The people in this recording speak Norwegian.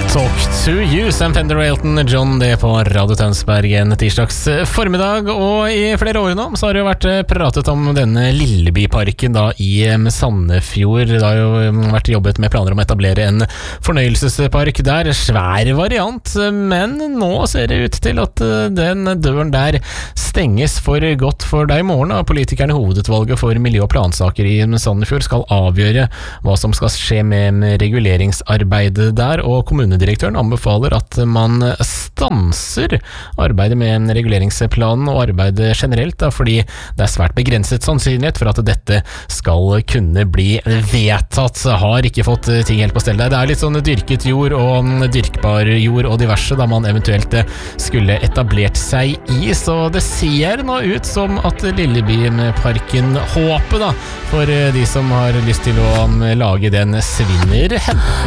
Talk to you, Sam Fender og Elton John, det på Radio Tønsberg en tirsdags formiddag. Og i flere år nå så har det jo vært pratet om denne Lillebyparken da i Sandefjord. Det har jo vært jobbet med planer om å etablere en fornøyelsespark der, svær variant, men nå ser det ut til at den døren der stenges for godt for deg i morgen. Politikerne i hovedutvalget for miljø- og plansaker i Sandefjord skal avgjøre hva som skal skje med reguleringsarbeidet der, og kommunedirektøren anbefaler at man stanser arbeidet med reguleringsplanen og arbeidet generelt, da, fordi det er svært begrenset sannsynlighet for at dette skal kunne bli vedtatt. Har ikke fått ting helt på stell der. Det er litt sånn dyrket jord og dyrkbar jord og diverse da man eventuelt skulle etablert seg i, så det ser nå ut som at Lillebyparken håper da, for de som har lyst til å lage den, svinner hen.